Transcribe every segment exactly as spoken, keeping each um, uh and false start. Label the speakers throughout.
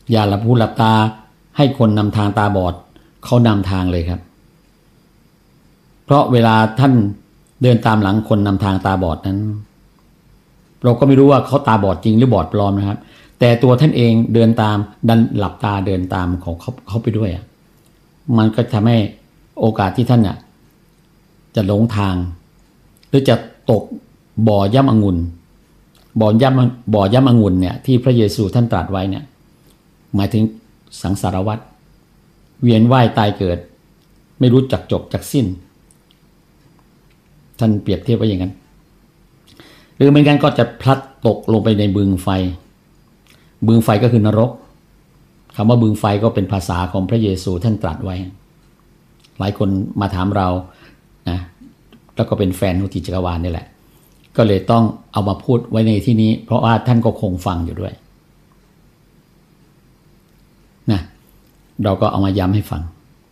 Speaker 1: อย่าหลับหูหลับตาให้คนนำทางตาบอดเขานำทางเลยครับเพราะเวลาท่านเดินตามหลังคนนำทางตาบอดนั้นเราก็ไม่รู้ว่าเขาตาบอดจริงหรือบอดปลอมนะครับแต่ตัวท่านเองเดินตามดันหลับตาเดินตามของเขาเขาไปด้วยอ่ะมันก็ทำให้โอกาสที่ท่านอ่ะจะหลงทางหรือจะตกบ่อย่ำองุ่นบ่อย่ำบ่อย่ำองุ่นเนี่ยที่พระเยซูท่านตรัสไว้เนี่ยหมายถึงสังสารวัฏเวียนว่ายตายเกิดไม่รู้จักจบจักสิ้นท่านเปรียบเทียบไว้อย่างนั้นหรือไม่งั้นก็จะพลัดตกลงไปในบึงไฟบึงไฟก็คือนรกคำว่าบึงไฟก็เป็นภาษาของพระเยซูท่านตรัสไว้หลายคนมาถามเรานะแล้วก็เป็นแฟนของจิตจักรวาลนี่แหละก็เลยต้องเอามาพูดไว้ในที่นี้เพราะว่าท่านก็คงฟังอยู่ด้วยนะเราก็เอามาย้ำให้ฟัง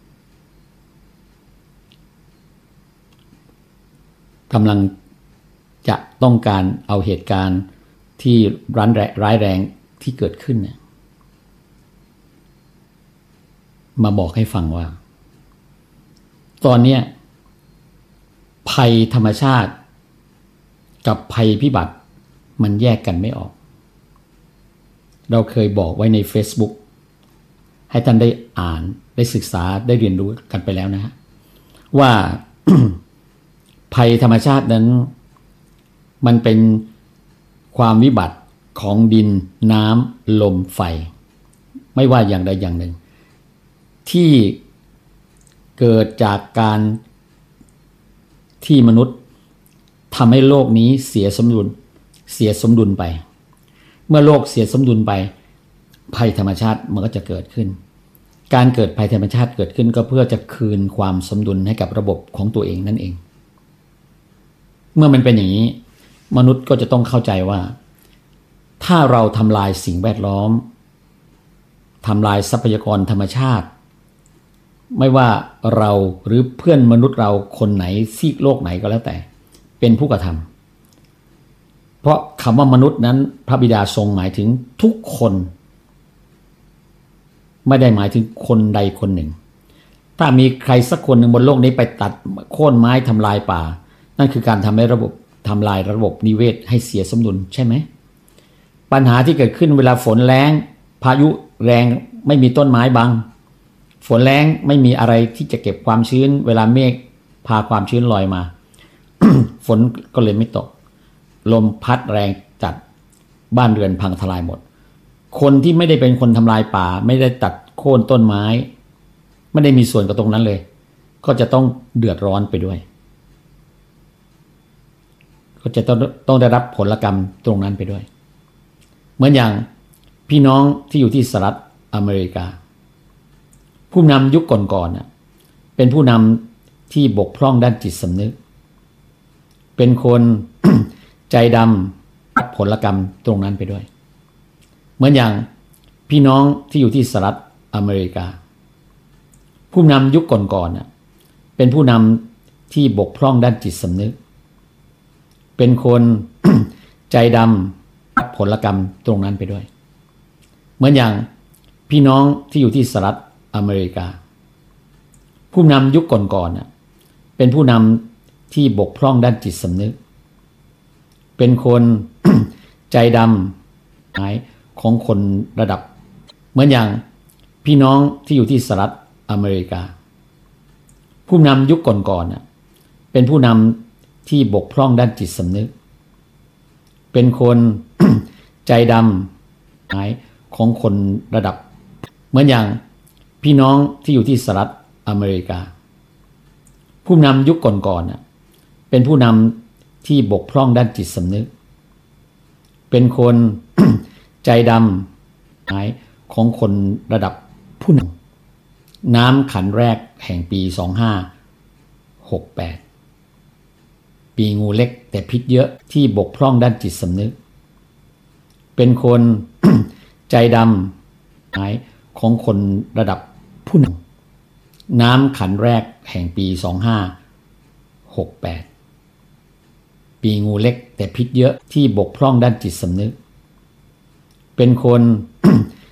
Speaker 1: กำลังจะต้องการเอาเหตุการณ์ที่ร้ายแรงร้ายแรงที่เกิดขึ้นเนี่ยมาบอกให้ฟังว่าตอนนี้ภัยธรรมชาติกับภัยพิบัติมันแยกกันไม่ออกเราเคยบอกไว้ใน Facebook ให้ท่านได้อ่านได้ศึกษาได้เรียนรู้กันไปแล้วนะฮะว่า ภัยธรรมชาตินั้นมันเป็นความวิบัติของดินน้ำลมไฟไม่ว่าอย่างใดอย่างหนึ่งที่เกิดจากการที่มนุษย์ทำให้โลกนี้เสียสมดุลเสียสมดุลไปเมื่อโลกเสียสมดุลไปภัยธรรมชาติมันก็จะเกิดขึ้นการเกิดภัยธรรมชาติเกิดขึ้นก็เพื่อจะคืนความสมดุลให้กับระบบของตัวเองนั่นเองเมื่อมันเป็นอย่างนี้มนุษย์ก็จะต้องเข้าใจว่าถ้าเราทำลายสิ่งแวดล้อมทำลายทรัพยากรธรรมชาติไม่ว่าเราหรือเพื่อนมนุษย์เราคนไหนซีกโลกไหนก็แล้วแต่เป็นผู้กระทำเพราะคำว่ามนุษย์นั้นพระบิดาทรงหมายถึงทุกคนไม่ได้หมายถึงคนใดคนหนึ่งถ้ามีใครสักคนหนึ่งบนโลกนี้ไปตัดโค่นไม้ทำลายป่านั่นคือการทำให้ระบบทำลายระบบนิเวศให้เสียสมดุลใช่ไหมปัญหาที่เกิดขึ้นเวลาฝนแล้งพายุแรงไม่มีต้นไม้บังฝนแล้งไม่มีอะไรที่จะเก็บความชื้นเวลาเมฆพาความชื้นลอยมา ฝนก็เลยไม่ตกลมพัดแรงจัดบ้านเรือนพังทลายหมดคนที่ไม่ได้เป็นคนทำลายป่าไม่ได้ตัดโค่นต้นไม้ไม่ได้มีส่วนกับตรงนั้นเลยก็จะต้องเดือดร้อนไปด้วยก็จะต้องต้องได้รับผลกรรมตรงนั้นไปด้วยเหมือนอย่างพี่น้องที่อยู่ที่สหรัฐอเมริกาผู้นำยุคก่อนๆน่ะเป็นผู้นำที่บกพร่องด้านจิตสำนึกเป็นคน ใจดำรับผลกรรมตรงนั้นไปด้วยเหมือนอย่างพี่น้องที่อยู่ที่สหรัฐอเมริกาผู้นำยุคก่อนๆน่ะเป็นผู้นำที่บกพร่องด้านจิตสำนึกเป็นคน ใจดำรับผลกรรมตรงนั้นไปด้วยเหมือนอย่างพี่น้องที่อยู่ที่สหรัฐอเมริกาผู้นำยุคก่อนๆน่ะเป็นผู้นำที่บกพร่องด้านจิตสำนึกเป็นคน ใจดำหายของคนระดับเหมือนอย่างพี่น้องที่อยู่ที่สหรัฐอเมริกาผู้นำยุคก่อนๆน่ะเป็นผู้นำที่บกพร่องด้านจิตสำนึกเป็นคน ใจดำหายของคนระดับเหมือนอย่างพี่น้องที่อยู่ที่สหรัฐอเมริกาผู้นำยุคก่อนๆน่ะเป็นผู้นำที่บกพร่องด้านจิตสำนึกเป็นคน ใจดำหายของคนระดับผู้นำน้ำขันแรกแห่งปีสองพันห้าร้อยหกสิบแปดปีงูเล็กแต่พิษเยอะที่บกพร่องด้านจิตสำนึกเป็นคน ใจดำหายของคนระดับผู้นำน้ำขันแรกแห่งปีสองพันห้าร้อยหกสิบแปดปีงูเล็กแต่พิษเยอะที่บกพร่องด้านจิตสำนึกเป็นคน